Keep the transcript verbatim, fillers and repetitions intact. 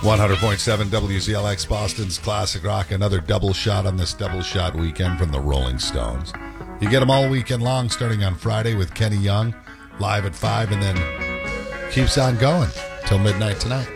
one hundred point seven W Z L X, Boston's classic rock. Another double shot on this double shot weekend from the Rolling Stones. You get them all weekend long, starting on Friday with Kenny Young, live at five, and then keeps on going till midnight tonight.